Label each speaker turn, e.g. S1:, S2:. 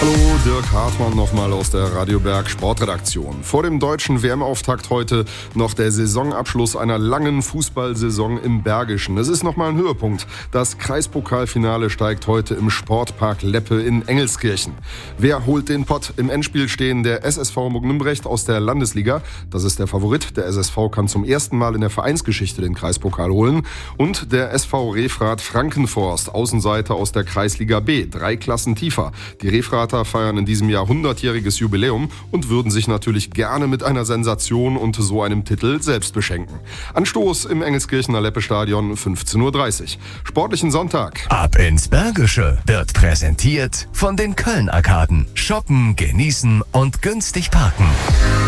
S1: Hallo, Dirk Hartmann nochmal aus der Radio Berg Sportredaktion. Vor dem deutschen WM-Auftakt heute noch der Saisonabschluss einer langen Fußballsaison im Bergischen. Es ist nochmal ein Höhepunkt. Das Kreispokalfinale steigt heute im Sportpark Leppe in Engelskirchen. Wer holt den Pott? Im Endspiel stehen der SSV Muggenbrecht aus der Landesliga. Das ist der Favorit. Der SSV kann zum ersten Mal in der Vereinsgeschichte den Kreispokal holen. Und der SV Refrath Frankenforst, Außenseiter aus der Kreisliga B, 3 Klassen tiefer. Die Refrather feiern in diesem Jahr 100-jähriges Jubiläum und würden sich natürlich gerne mit einer Sensation und so einem Titel selbst beschenken. Anstoß im Engelskirchener Leppe-Stadion 15:30 Uhr. Sportlichen Sonntag.
S2: Ab ins Bergische wird präsentiert von den Köln-Arkaden. Shoppen, genießen und günstig parken.